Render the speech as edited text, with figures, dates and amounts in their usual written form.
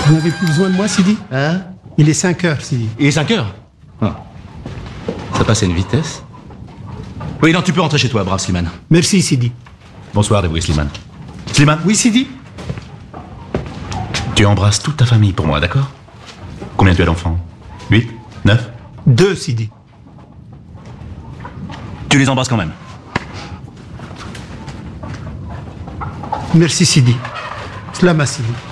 Vous n'avez plus besoin de moi, Sidi? Hein? Il est 5 heures, Sidi. Il est 5 heures? Ah. Ça passe à une vitesse. Oui, non, tu peux rentrer chez toi, brave Slimane. Merci, Sidi. Bonsoir, dévoué Slimane. Slimane? Oui, Sidi? Tu embrasses toute ta famille pour moi, d'accord? Combien tu as d'enfants? 8? 9? 2, Sidi. Tu les embrasses quand même? Merci, Sidi. Slama, Sidi.